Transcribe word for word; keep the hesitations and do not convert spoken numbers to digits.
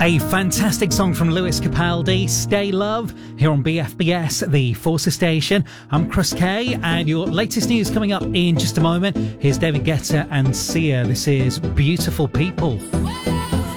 A fantastic song from Lewis Capaldi, Stay Love, here on B F B S, the Forces Station. I'm Chris Kay, and your latest news coming up in just a moment. Here's David Guetta and Sia. This is Beautiful People.